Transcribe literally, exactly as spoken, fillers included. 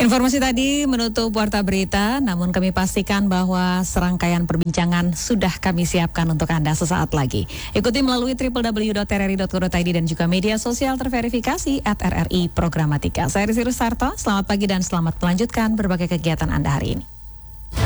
Informasi tadi menutup Warta Berita, namun kami pastikan bahwa serangkaian perbincangan sudah kami siapkan untuk Anda sesaat lagi. Ikuti melalui w w w dot r r i dot co dot i d dan juga media sosial terverifikasi at R R I Programatika. Saya Rizky Rusarto, selamat pagi dan selamat melanjutkan berbagai kegiatan Anda hari ini.